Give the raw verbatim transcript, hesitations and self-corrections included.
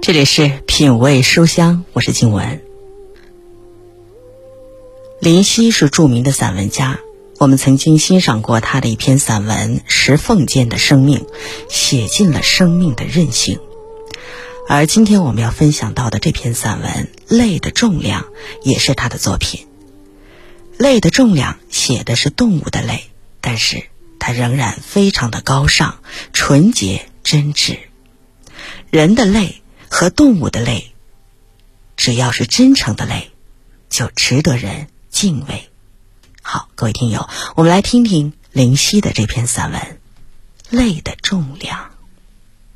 这里是品味书香，我是静文。林夕是著名的散文家，我们曾经欣赏过他的一篇散文《石缝间的生命》，写尽了生命的韧性。而今天我们要分享到的这篇散文《泪的重量》也是他的作品。泪的重量写的是动物的泪，但是它仍然非常的高尚、纯洁、真挚。人的泪和动物的泪，只要是真诚的泪，就值得人敬畏。好，各位听友，我们来听听林夕的这篇散文《泪的重量》。